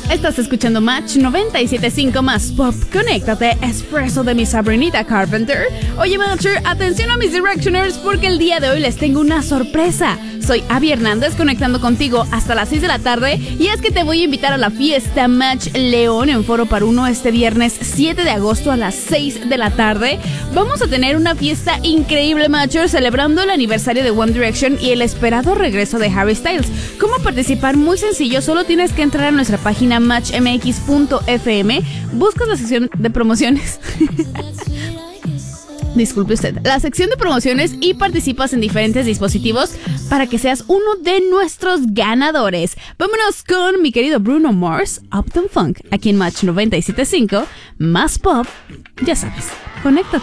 Estás escuchando Match 97.5 más Pop. Conéctate, Expreso de mi Sabrinita Carpenter. Oye, Matcher, atención a mis Directioners porque el día de hoy les tengo una sorpresa. Soy Abby Hernández conectando contigo hasta las 6 de la tarde y es que te voy a invitar a la fiesta Match León en Foro Paruno este viernes 7 de agosto a las 6 de la tarde. Vamos a tener una fiesta increíble, Matcher, celebrando el aniversario de One Direction y el esperado regreso de Harry Styles. ¿Cómo participar? Muy sencillo, solo tienes que entrar a nuestra página matchmx.fm, buscas la sección de promociones. Disculpe usted, la sección de promociones y participas en diferentes dispositivos para que seas uno de nuestros ganadores. Vámonos con mi querido Bruno Mars, Uptown Funk, aquí en Match 97.5, más Pop, ya sabes, conéctate.